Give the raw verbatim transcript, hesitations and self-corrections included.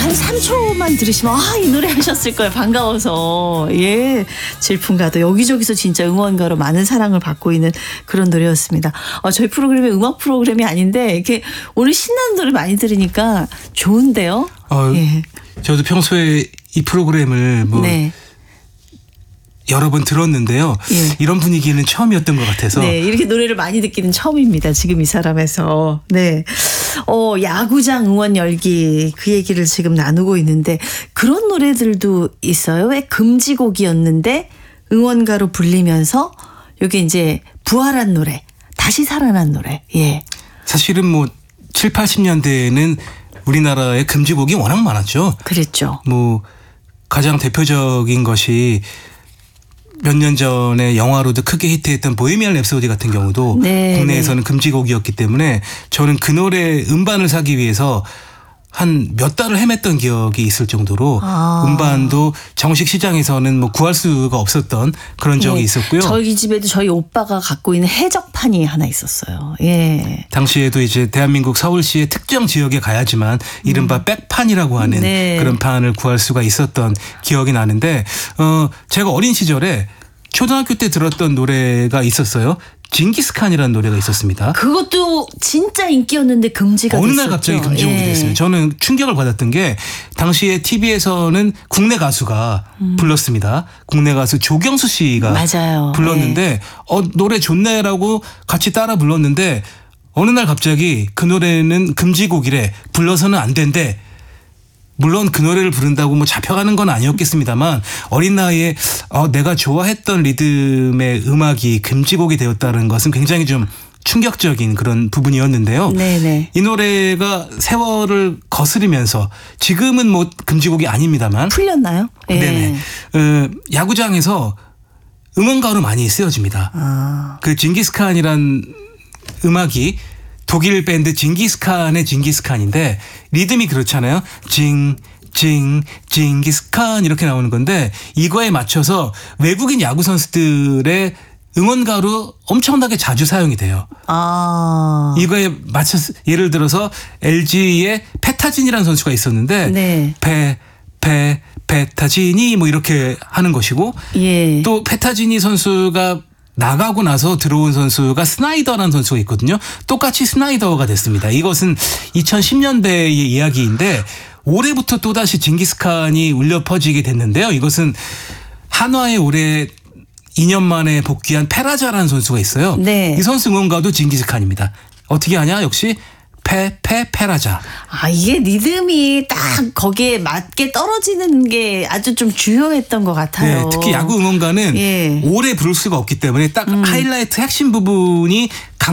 한 삼 초만 들으시면 아, 이 노래 하셨을 거예요. 반가워서. 예. 질풍가도 여기저기서 진짜 응원가로 많은 사랑을 받고 있는 그런 노래였습니다. 어, 저희 프로그램이 음악 프로그램이 아닌데 이렇게 오늘 신나는 노래 많이 들으니까 좋은데요. 어, 예. 저도 평소에 이 프로그램을 뭐 네. 여러 번 들었는데요. 예. 이런 분위기는 처음이었던 것 같아서. 네, 이렇게 노래를 많이 듣기는 처음입니다. 지금 이 사람에서. 네. 어, 야구장 응원 열기 그 얘기를 지금 나누고 있는데 그런 노래들도 있어요. 왜 금지곡이었는데 응원가로 불리면서 이게 이제 부활한 노래, 다시 살아난 노래. 예. 사실은 뭐 칠, 팔십 년대에는 우리나라의 금지곡이 워낙 많았죠. 그랬죠. 뭐 가장 대표적인 것이 몇 년 전에 영화로도 크게 히트했던 보헤미안 랩소디 같은 경우도 네, 국내에서는 금지곡이었기 때문에 저는 그 노래 음반을 사기 위해서 한 몇 달을 헤맸던 기억이 있을 정도로 아. 음반도 정식 시장에서는 뭐 구할 수가 없었던 그런 적이 예. 있었고요. 저희 집에도 저희 오빠가 갖고 있는 해적판이 하나 있었어요. 예. 당시에도 이제 대한민국 서울시의 특정 지역에 가야지만 이른바 음. 백판이라고 하는 네. 그런 판을 구할 수가 있었던 기억이 나는데 어 제가 어린 시절에 초등학교 때 들었던 노래가 있었어요. 징기스칸이라는 노래가 있었습니다. 그것도 진짜 인기였는데 금지가 어느 됐었죠. 날 갑자기 금지곡이 예. 됐어요. 저는 충격을 받았던 게 당시에 티비에서는 국내 가수가 음. 불렀습니다. 국내 가수 조경수 씨가 맞아요. 불렀는데 예. 어 노래 좋네라고 같이 따라 불렀는데 어느 날 갑자기 그 노래는 금지곡이래. 불러서는 안 된대. 물론 그 노래를 부른다고 뭐 잡혀가는 건 아니었겠습니다만 어린 나이에 어, 내가 좋아했던 리듬의 음악이 금지곡이 되었다는 것은 굉장히 좀 충격적인 그런 부분이었는데요. 네네. 이 노래가 세월을 거스르면서 지금은 뭐 금지곡이 아닙니다만 풀렸나요? 예. 네네. 어, 야구장에서 응원가로 많이 쓰여집니다. 아. 그 징기스칸이란 음악이 독일 밴드 징기스칸의 징기스칸인데 리듬이 그렇잖아요. 징, 징, 징기스칸 이렇게 나오는 건데 이거에 맞춰서 외국인 야구 선수들의 응원가로 엄청나게 자주 사용이 돼요. 아. 이거에 맞춰서 예를 들어서 엘지의 페타진이라는 선수가 있었는데 네. 페, 페, 페타진이 뭐 이렇게 하는 것이고 예. 또 페타지니 선수가 나가고 나서 들어온 선수가 스나이더라는 선수가 있거든요. 똑같이 스나이더가 됐습니다. 이것은 이천십 년대의 이야기인데 올해부터 또다시 징기스칸이 울려 퍼지게 됐는데요. 이것은 한화에 올해 이 년 만에 복귀한 페라자라는 선수가 있어요. 네. 이 선수 응원가도 징기스칸입니다. 어떻게 하냐? 역시 페, 페, 페라자. 아, 이게 리듬이 딱 거기에 맞게 떨어지는 게 아주 좀 주요했던 것 같아요. 네, 특히 야구 응원가는 예. 오래 부를 수가 없기 때문에 딱 음. 하이라이트 핵심 부분이